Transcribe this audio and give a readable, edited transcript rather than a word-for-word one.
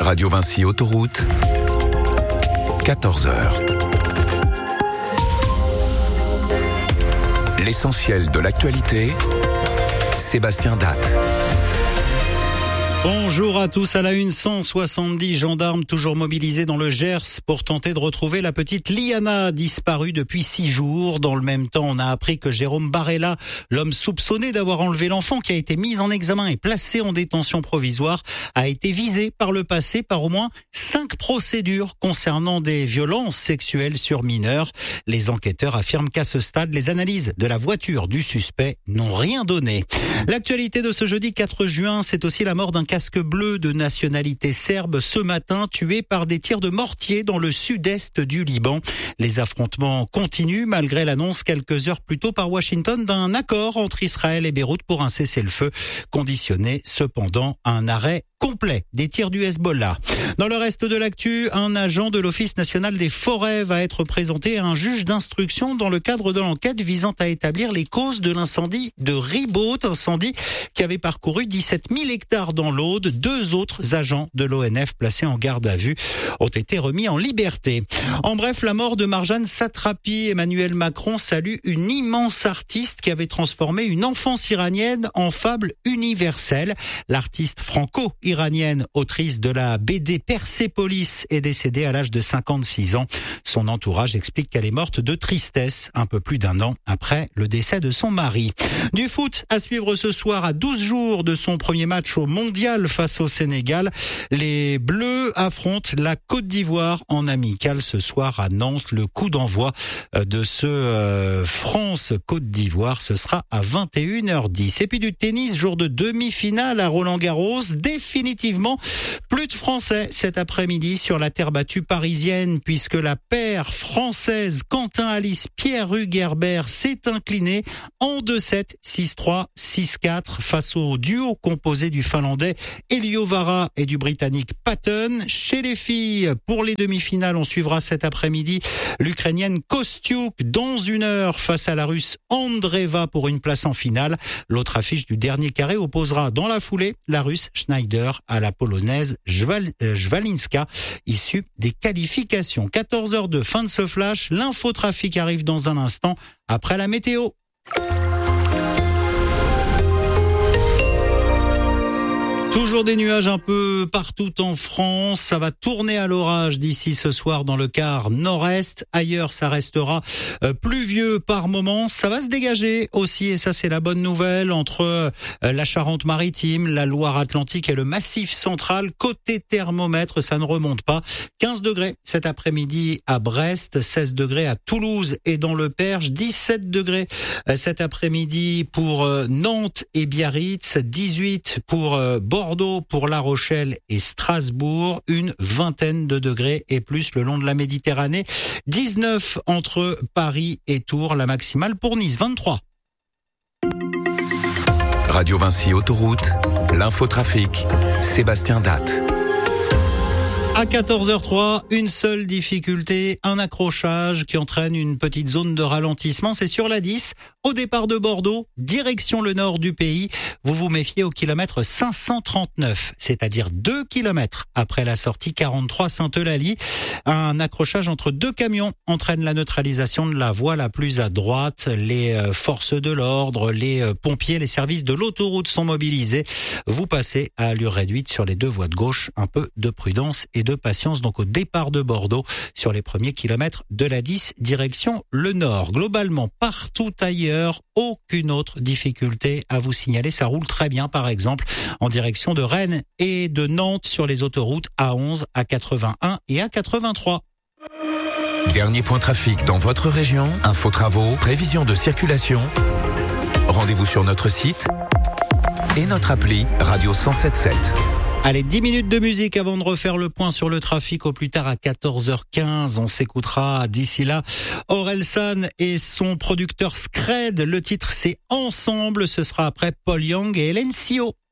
Radio Vinci Autoroute, 14h. L'essentiel de l'actualité, Sébastien Datte. Bonjour à tous. À la une, 170 gendarmes toujours mobilisés dans le Gers pour tenter de retrouver la petite Liana, disparue depuis 6 jours. Dans le même temps, on a appris que Jérôme Barella, l'homme soupçonné d'avoir enlevé l'enfant qui a été mis en examen et placé en détention provisoire, a été visé par le passé par au moins 5 procédures concernant des violences sexuelles sur mineurs. Les enquêteurs affirment qu'à ce stade, les analyses de la voiture du suspect n'ont rien donné. L'actualité de ce jeudi 4 juin, c'est aussi la mort d'un casque bleu de nationalité serbe ce matin, tué par des tirs de mortier dans le sud-est du Liban. Les affrontements continuent malgré l'annonce quelques heures plus tôt par Washington d'un accord entre Israël et Beyrouth pour un cessez-le-feu, conditionné cependant à un arrêt complet des tirs du Hezbollah. Dans le reste de l'actu, un agent de l'Office national des forêts va être présenté à un juge d'instruction dans le cadre de l'enquête visant à établir les causes de l'incendie de Ribaute, incendie qui avait parcouru 17 000 hectares dans l'Aude. 2 autres agents de l'ONF placés en garde à vue ont été remis en liberté. En bref, la mort de Marjane Satrapi. Emmanuel Macron salue une immense artiste qui avait transformé une enfance iranienne en fable universelle. L'artiste franco-iranienne, autrice de la BD Persépolis, est décédée à l'âge de 56 ans. Son entourage explique qu'elle est morte de tristesse un peu plus d'1 an après le décès de son mari. Du foot à suivre ce soir à 12 jours de son premier match au Mondial face au Sénégal. Les Bleus affrontent la Côte d'Ivoire en amical ce soir à Nantes. Le coup d'envoi de ce France-Côte d'Ivoire, ce sera à 21h10. Et puis du tennis, jour de demi-finale à Roland-Garros. Définitivement, plus de Français cet après-midi sur la terre battue parisienne puisque la paire française Quentin Alice Pierre Hugerbert s'est inclinée en 2-7, 6-3, 6-4 face au duo composé du Finlandais Eliovara et du Britannique Patton. Chez les filles, pour les demi-finales, on suivra cet après-midi l'Ukrainienne Kostiuk dans 1 heure face à la Russe Andreeva pour une place en finale. L'autre affiche du dernier carré opposera dans la foulée la Russe Schneider à la Polonaise Jwalinska, issue des qualifications. 14h02, fin de ce flash. L'infotrafic arrive dans un instant après la météo. Toujours des nuages un peu partout en France. Ça va tourner à l'orage d'ici ce soir dans le quart nord-est. Ailleurs, ça restera pluvieux par moments. Ça va se dégager aussi, et ça c'est la bonne nouvelle, entre la Charente-Maritime, la Loire-Atlantique et le Massif central. Côté thermomètre, ça ne remonte pas. 15 degrés cet après-midi à Brest, 16 degrés à Toulouse et dans le Perche, 17 degrés cet après-midi pour Nantes et Biarritz, 18 pour Bordeaux, pour La Rochelle et Strasbourg, une vingtaine de degrés et plus le long de la Méditerranée, 19 entre Paris et Tours, la maximale pour Nice, 23. Radio Vinci Autoroute, l'infotrafic, Sébastien Datte. À 14h03, une seule difficulté, un accrochage qui entraîne une petite zone de ralentissement. C'est sur la 10, au départ de Bordeaux, direction le nord du pays. Vous vous méfiez au kilomètre 539, c'est-à-dire 2 kilomètres après la sortie 43 Sainte-Eulalie. Un accrochage entre 2 camions entraîne la neutralisation de la voie la plus à droite. Les forces de l'ordre, les pompiers, les services de l'autoroute sont mobilisés. Vous passez à allure réduite sur les 2 voies de gauche. Un peu de prudence et de patience donc au départ de Bordeaux sur les premiers kilomètres de la 10 direction le nord. Globalement, partout ailleurs, aucune autre difficulté à vous signaler. Ça roule très bien, par exemple, en direction de Rennes et de Nantes sur les autoroutes A11, A81 et A83. Dernier point trafic dans votre région, info travaux, prévision de circulation. Rendez-vous sur notre site et notre appli Radio 107.7. Allez, 10 minutes de musique avant de refaire le point sur le trafic au plus tard à 14h15. On s'écoutera d'ici là Orelsan et son producteur Scred. Le titre c'est Ensemble. Ce sera après Paul Young et Hélène Sio.